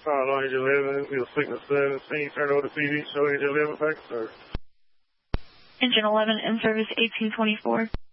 on engine 11, we'll signal 17, turn over to PD, show engine 11, packet service. Engine 11, in service 1824.